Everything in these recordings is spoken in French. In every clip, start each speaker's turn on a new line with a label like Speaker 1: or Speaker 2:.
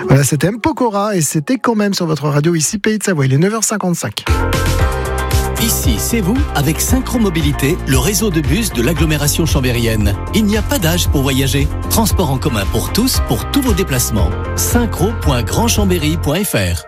Speaker 1: Voilà, c'était M. Pokora et c'était quand même sur votre radio ici, Pays de Savoie. Il est 9h55.
Speaker 2: Ici, c'est vous avec Synchromobilité, le réseau de bus de l'agglomération chambérienne. Il n'y a pas d'âge pour voyager. Transport en commun pour tous, pour tous vos déplacements. synchro.grandchambéry.fr.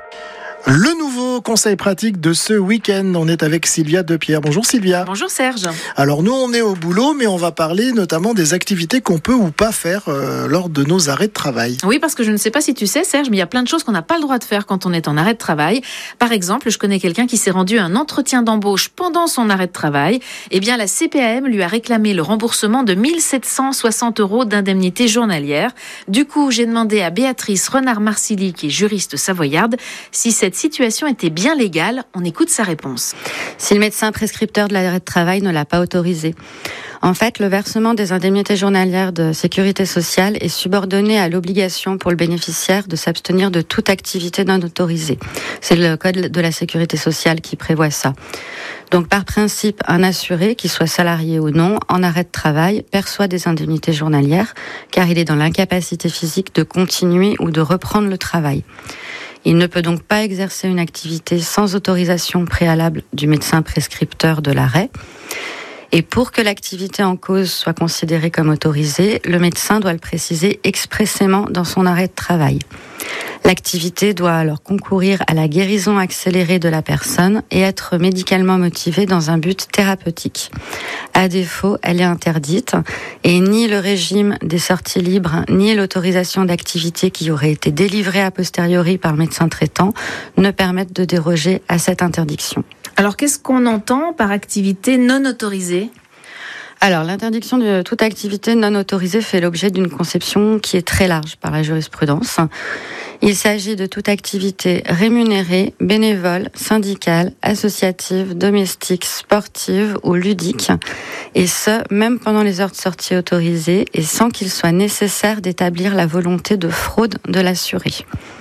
Speaker 1: Le nouveau conseil pratique de ce week-end, on est avec Sylvia Depierre. Bonjour Sylvia.
Speaker 3: Bonjour Serge.
Speaker 1: Alors nous on est au boulot, mais on va parler notamment des activités qu'on peut ou pas faire lors de nos arrêts de travail.
Speaker 3: Oui, parce que je ne sais pas si tu sais Serge, mais il y a plein de choses qu'on n'a pas le droit de faire quand on est en arrêt de travail. Par exemple, je connais quelqu'un qui s'est rendu à un entretien d'embauche pendant son arrêt de travail. Eh bien, la CPAM lui a réclamé le remboursement de 1 760 € d'indemnité journalière. Du coup, j'ai demandé à Béatrice Renard-Marsili, qui est juriste savoyarde, si cette situation était bien légale. On écoute sa réponse.
Speaker 4: Si le médecin prescripteur de l'arrêt de travail ne l'a pas autorisé. En fait, le versement des indemnités journalières de sécurité sociale est subordonné à l'obligation pour le bénéficiaire de s'abstenir de toute activité non autorisée. C'est le code de la sécurité sociale qui prévoit ça. Donc, par principe, un assuré, qu'il soit salarié ou non, en arrêt de travail, perçoit des indemnités journalières, car il est dans l'incapacité physique de continuer ou de reprendre le travail. Il ne peut donc pas exercer une activité sans autorisation préalable du médecin prescripteur de l'arrêt. Et pour que l'activité en cause soit considérée comme autorisée, le médecin doit le préciser expressément dans son arrêt de travail. L'activité doit alors concourir à la guérison accélérée de la personne et être médicalement motivée dans un but thérapeutique. À défaut, elle est interdite et ni le régime des sorties libres ni l'autorisation d'activité qui aurait été délivrée a posteriori par le médecin traitant ne permettent de déroger à cette interdiction.
Speaker 3: Alors, qu'est-ce qu'on entend par activité non autorisée ?
Speaker 4: Alors, l'interdiction de toute activité non autorisée fait l'objet d'une conception qui est très large par la jurisprudence. Il s'agit de toute activité rémunérée, bénévole, syndicale, associative, domestique, sportive ou ludique, et ce, même pendant les heures de sortie autorisées et sans qu'il soit nécessaire d'établir la volonté de fraude de l'assuré.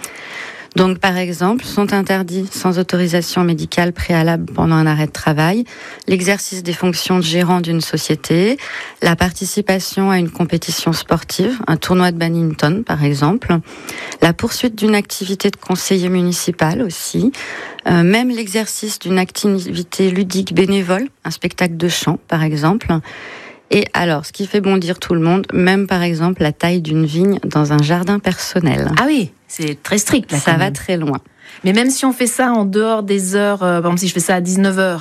Speaker 4: Donc, par exemple, sont interdits sans autorisation médicale préalable pendant un arrêt de travail l'exercice des fonctions de gérant d'une société, la participation à une compétition sportive, un tournoi de badminton par exemple, la poursuite d'une activité de conseiller municipal aussi, même l'exercice d'une activité ludique bénévole, un spectacle de chant par exemple. Et alors, ce qui fait bondir tout le monde, même par exemple la taille d'une vigne dans un jardin personnel.
Speaker 3: Ah oui, c'est très strict là.
Speaker 4: Ça va très loin.
Speaker 3: Mais même si on fait ça en dehors des heures, par exemple si je fais ça à 19h.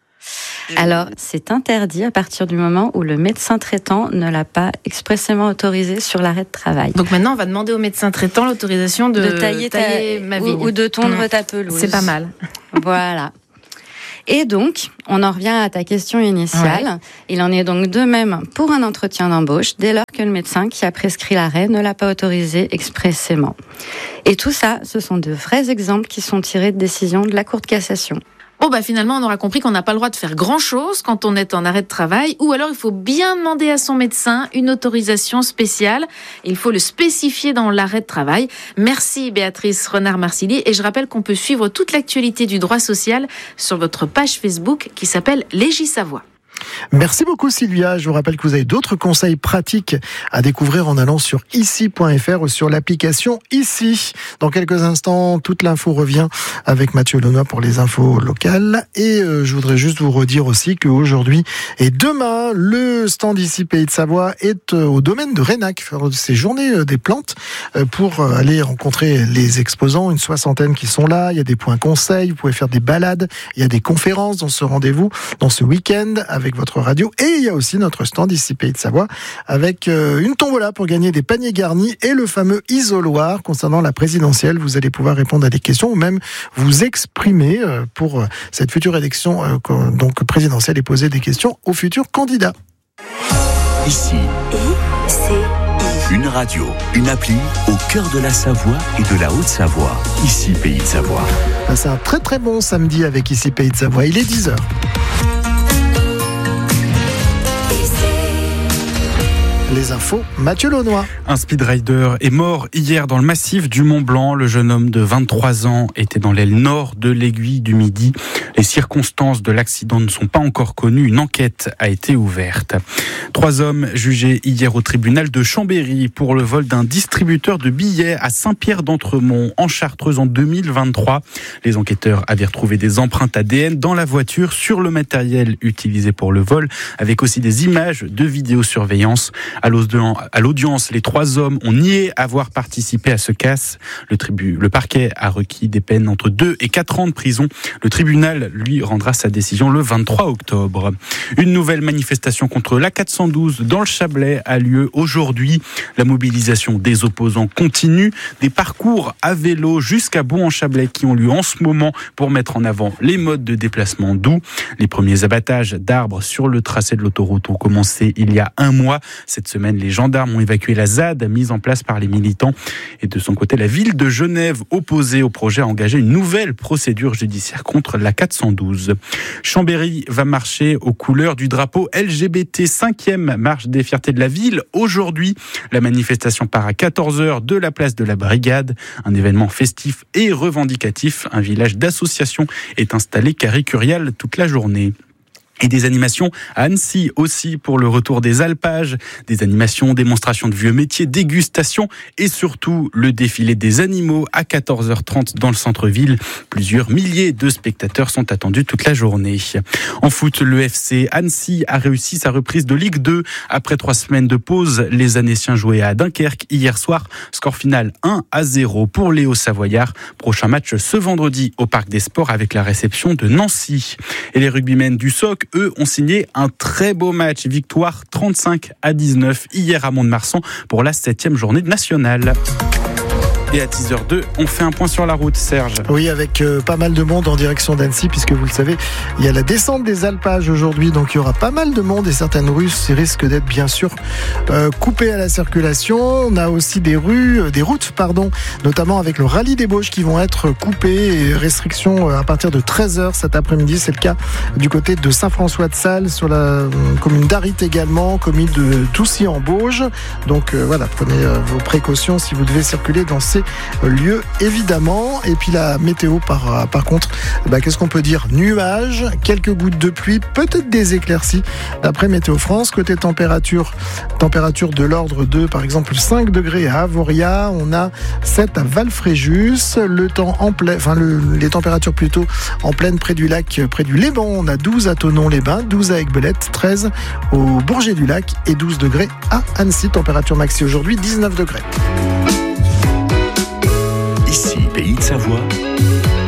Speaker 4: Alors, c'est interdit à partir du moment où le médecin traitant ne l'a pas expressément autorisé sur l'arrêt de travail.
Speaker 3: Donc maintenant, on va demander au médecin traitant l'autorisation de tailler ma vigne.
Speaker 4: Ou de tondre ta pelouse.
Speaker 3: C'est pas mal.
Speaker 4: Voilà. Et donc, on en revient à ta question initiale. Ouais. Il en est donc de même pour un entretien d'embauche, dès lors que le médecin qui a prescrit l'arrêt ne l'a pas autorisé expressément. Et tout ça, ce sont de vrais exemples qui sont tirés de décisions de la Cour de cassation.
Speaker 3: Bon, finalement, on aura compris qu'on n'a pas le droit de faire grand-chose quand on est en arrêt de travail, ou alors il faut bien demander à son médecin une autorisation spéciale. Il faut le spécifier dans l'arrêt de travail. Merci Béatrice Renard-Marsili, et je rappelle qu'on peut suivre toute l'actualité du droit social sur votre page Facebook qui s'appelle Légisavoie.
Speaker 1: Merci beaucoup Sylvia. Je vous rappelle que vous avez d'autres conseils pratiques à découvrir en allant sur ici.fr ou sur l'application Ici. Dans quelques instants, toute l'info revient avec Mathieu Launois pour les infos locales. Et je voudrais juste vous redire aussi qu'aujourd'hui et demain, le stand Ici Pays de Savoie est au domaine de Rénac. C'est journée des plantes pour aller rencontrer les exposants, une 60aine qui sont là. Il y a des points conseils, vous pouvez faire des balades, il y a des conférences dans ce rendez-vous, dans ce week-end avec votre radio, et il y a aussi notre stand Ici Pays de Savoie avec une tombola pour gagner des paniers garnis et le fameux isoloir concernant la présidentielle. Vous allez pouvoir répondre à des questions ou même vous exprimer pour cette future élection donc présidentielle et poser des questions aux futurs candidats.
Speaker 2: Ici, une radio, une appli au cœur de la Savoie et de la Haute-Savoie. Ici Pays de Savoie.
Speaker 1: C'est un très très bon samedi avec Ici Pays de Savoie. Il est 10h. Les infos, Mathieu Launois.
Speaker 5: Un speedrider est mort hier dans le massif du Mont-Blanc. Le jeune homme de 23 ans était dans l'aile nord de l'Aiguille du Midi. Les circonstances de l'accident ne sont pas encore connues. Une enquête a été ouverte. 3 hommes jugés hier au tribunal de Chambéry pour le vol d'un distributeur de billets à Saint-Pierre-d'Entremont en Chartreuse en 2023. Les enquêteurs avaient retrouvé des empreintes ADN dans la voiture sur le matériel utilisé pour le vol, avec aussi des images de vidéosurveillance. À l'audience, les 3 hommes ont nié avoir participé à ce casse. Le parquet a requis des peines entre 2 et 4 ans de prison. Le tribunal, lui, rendra sa décision le 23 octobre. Une nouvelle manifestation contre l'A412 dans le Chablais a lieu aujourd'hui. La mobilisation des opposants continue. Des parcours à vélo jusqu'à Bon-en-Chablais qui ont lieu en ce moment pour mettre en avant les modes de déplacement doux. Les premiers abattages d'arbres sur le tracé de l'autoroute ont commencé il y a 1 mois. Cette semaine, les gendarmes ont évacué la ZAD mise en place par les militants. Et de son côté, la ville de Genève, opposée au projet, a engagé une nouvelle procédure judiciaire contre la 412. Chambéry va marcher aux couleurs du drapeau LGBT, 5e marche des fiertés de la ville. Aujourd'hui, la manifestation part à 14h de la place de la Brigade. Un événement festif et revendicatif. Un village d'associations est installé carré Curial toute la journée. Et des animations à Annecy aussi pour le retour des alpages, des animations, démonstrations de vieux métiers, dégustations et surtout le défilé des animaux à 14h30 dans le centre-ville. Plusieurs milliers de spectateurs sont attendus toute la journée. En foot, le FC Annecy a réussi sa reprise de Ligue 2 après 3 semaines de pause. Les Annéciens jouaient à Dunkerque hier soir. Score final 1-0 pour les Hauts-Savoyards. Prochain match ce vendredi au Parc des Sports avec la réception de Nancy. Et les rugbymen du SOC, eux, ont signé un très beau match. Victoire 35-19 hier à Mont-de-Marsan pour la 7e journée nationale. Et à 10h02, on fait un point sur la route, Serge.
Speaker 1: Oui, avec pas mal de monde en direction d'Annecy, puisque vous le savez, il y a la descente des alpages aujourd'hui, donc il y aura pas mal de monde et certaines rues risquent d'être bien sûr coupées à la circulation. On a aussi des routes, notamment avec le rallye des Bauges qui vont être coupées et restrictions à partir de 13h cet après-midi. C'est le cas du côté de Saint-François-de-Sales, sur la commune d'Arrit également, commune de Toussy-en-Bauges. Donc voilà, prenez vos précautions si vous devez circuler dans ces lieux évidemment. Et puis la météo par contre, qu'est-ce qu'on peut dire? Nuages, quelques gouttes de pluie, peut-être des éclaircies d'après Météo France. Côté température de l'ordre de par exemple 5 degrés à Avoria, on a 7 à Valfréjus, les températures plutôt en plaine près du lac, près du Léman, on a 12 à Thonon-les-Bains, 12 à Aiguebelette, 13 au Bourget du Lac et 12 degrés à Annecy. Température maxi aujourd'hui 19 degrés.
Speaker 6: Ici, Pays de Savoie,